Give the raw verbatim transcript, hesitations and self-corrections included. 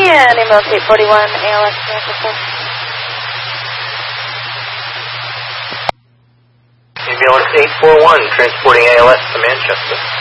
And ambulance eight forty-one, A L S to Manchester. Ambulance eight four one, transporting A L S to Manchester.